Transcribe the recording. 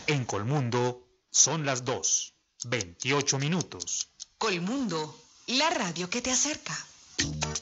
En Colmundo son las 2:28. Colmundo, la radio que te acerca.